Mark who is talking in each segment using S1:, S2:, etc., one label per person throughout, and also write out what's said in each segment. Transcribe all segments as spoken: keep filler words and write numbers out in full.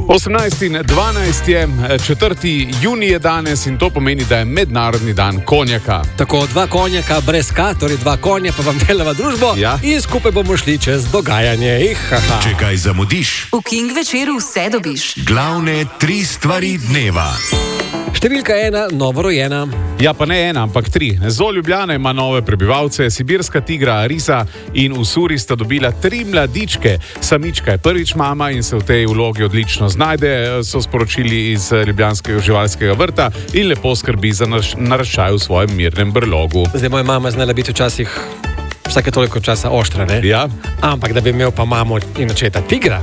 S1: osemnajsti in dvanajsti je, četrti junij je danes in to pomeni, da je mednarodni dan konjaka.
S2: Tako, dva konjaka brez K, torej dva konja pa vam delava družbo
S1: Ja.
S2: in skupaj bomo šli čez dogajanje. Ihaha.
S3: Če kaj zamudiš,
S4: V King večeru vse dobiš.
S3: glavne tri stvari dneva.
S2: Številka ena, novorojena.
S1: Ja, pa ne ena, ampak tri. Zoo Ljubljana ima nove prebivalce, sibirska tigra Arisa in Usuri sta dobila tri mladičke. Samička je prvič mama in se v tej vlogi odlično znajde, so sporočili iz ljubljanskega živalskega vrta in lepo skrbi za naš- naraščaj v svojem mirnem brlogu.
S2: Zdaj, moja mama znala biti včasih vsake toliko časa oštra, ne?
S1: Ja.
S2: Ampak da bi imel pa mamo in očeta tigra.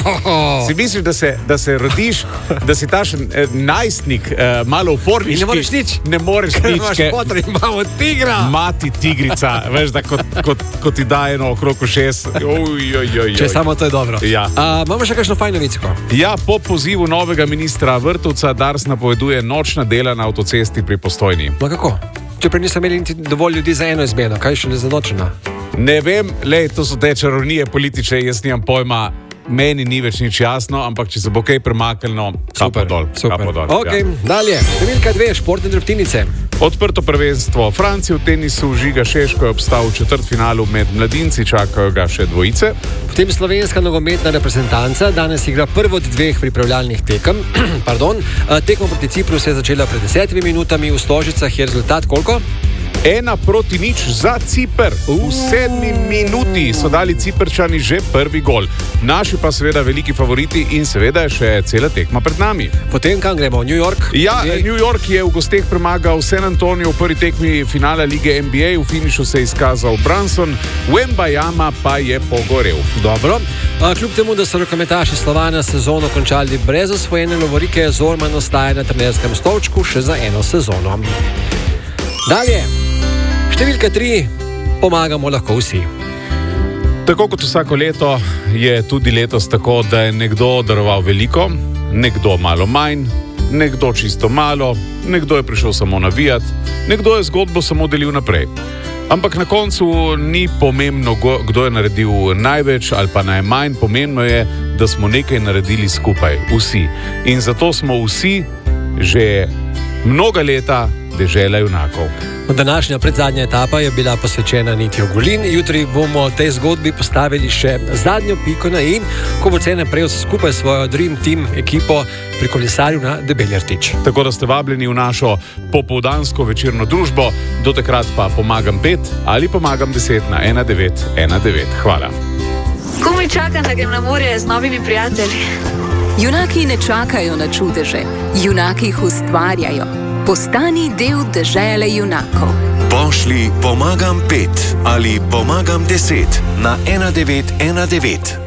S1: Si misliš, da se, da se rodiš, da si tašen eh, najstnik, eh, malo uporniški?
S2: In ne moreš nič.
S1: Ne moreš
S2: Ker
S1: nič.
S2: imaš
S1: ke-
S2: potreb, imamo tigra.
S1: Mati tigrica, veš, da kot, kot, kot ti da eno okrog ušes. Oj, oj, oj,
S2: Če
S1: oj.
S2: samo to je dobro.
S1: Ja.
S2: A, imamo še kakšno fajno vicko?
S1: Ja, po pozivu novega ministra Vrtovca Dars napoveduje nočna dela na avtocesti pri Postojni.
S2: No kako? Če prej nisem imeli niti dovolj ljudi za eno izmeno, kaj še ne za nočna?
S1: Ne vem, lej, to so te čarovnije politične, jaz nimam pojma, meni ni več nič jasno, ampak če se bo kaj premaknilo, kapo dol.
S2: Super.
S1: Kapo dol,
S2: Ok,
S1: ja.
S2: dalje. Številka dve, športne drobtinice.
S1: Odprto prvenstvo Francije v tenisu, Žiga Šeško je obstal v četrtfinalu med mladinci, čakajo ga še dvojice.
S2: Potem slovenska nogometna reprezentanca danes igra prvo od dveh pripravljalnih tekem. Pardon, eh, tekmo proti Cipru se je začela pred desetimi minutami, v Stožicah je rezultat koliko?
S1: Ena proti nič za Ciper. V sedmi minuti so dali Ciprčani že prvi gol. Naši pa seveda veliki favoriti in seveda je še cela tekma pred nami.
S2: Potem kam gremo? New York?
S1: Ja,
S2: Jej.
S1: New York je v gosteh premagal San Antonio v prvi tekmi finala lige N B A, v finišu se je izkazal Brunson, Wembanyama pa je pogorel.
S2: Dobro. A, kljub temu, da so rokometaši Slovana sezono končali brez osvojene lovorike, Zorman ostaja na trenerskem stolčku še za eno sezono. Dalje. Številka tri. Pomagamo lahko vsi.
S1: Tako kot vsako leto je tudi letos tako, da je nekdo daroval veliko, nekdo malo manj, nekdo čisto malo, nekdo je prišel samo navijat, nekdo je zgodbo samo delil naprej. Ampak na koncu ni pomembno, go- kdo je naredil največ ali pa najmanj, pomembno je, da smo nekaj naredili skupaj, vsi. In zato smo vsi že mnoga leta dežela junakov.
S2: Današnja predzadnja etapa je bila posvečena Niti Ogulin. Jutri bomo tej zgodbi postavili še zadnjo piko na i, ko bo cene prejel skupaj s svojo Dream Team ekipo pri kolesarju na Debelji rtič.
S1: Tako da ste vabljeni v našo popoldansko večerno družbo, do takrat pa pomagam pet ali pomagam deset na ena devet ena devet. Hvala.
S5: Komaj čakam, da grem na morje z novimi prijatelji.
S4: Junaki ne čakajo na čudeže, junaki jih ustvarjajo. Postani del dežele junakov.
S3: Pošlji pomagam pet ali pomagam deset na ena devet ena devet.